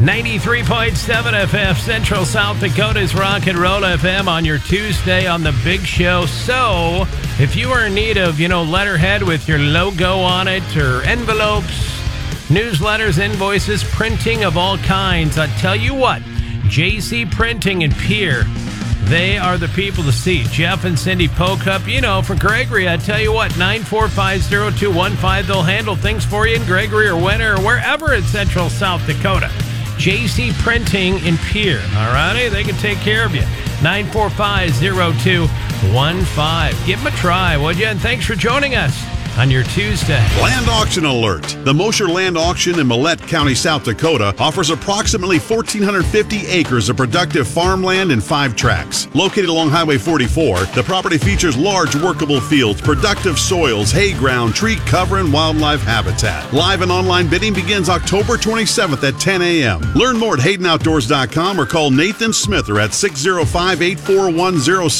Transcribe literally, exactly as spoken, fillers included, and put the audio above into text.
ninety-three point seven F M, Central South Dakota's Rock and Roll F M on your Tuesday on the Big Show. So, if you are in need of, you know, letterhead with your logo on it, or envelopes, newsletters, invoices, printing of all kinds, I tell you what, J C Printing in Pierre, they are the people to see. Jeff and Cindy Pocup, you know, for Gregory, I tell you what, nine four five, zero two one five, they'll handle things for you in Gregory or Winter or wherever in Central South Dakota. J C Printing in Pierre, all righty? They can take care of you. nine four five, zero two one five. Give them a try, would you? And thanks for joining us on your Tuesday. Land auction alert. The Mosher Land Auction in Millette County, South Dakota offers approximately one thousand four hundred fifty acres of productive farmland in five tracts. Located along Highway forty-four, the property features large workable fields, productive soils, hay ground, tree cover, and wildlife habitat. Live and online bidding begins October twenty-seventh at ten a.m. Learn more at Hayden Outdoors dot com or call Nathan Smither at six oh five, eight four one oh